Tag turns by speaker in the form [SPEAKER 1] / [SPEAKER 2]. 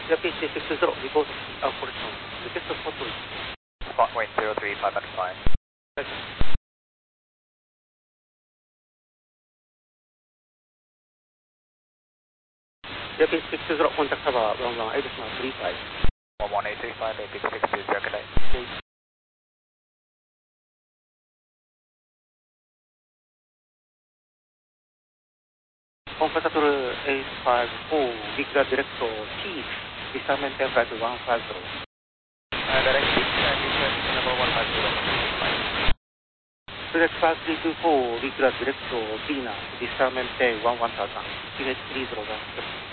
[SPEAKER 1] Yeah, PC60, report operation. Request for to
[SPEAKER 2] Spot point 035 at 5.
[SPEAKER 1] Yeah, PC60, contact cover 118.35.
[SPEAKER 2] 11835, AP60, circulate.
[SPEAKER 1] Comfortable 854, Victor Director T, disarmament flight 150.
[SPEAKER 2] Direct descent number 150.
[SPEAKER 1] Direct flight 324, Victor Director Tina, disarmament 11000. Image 3 over.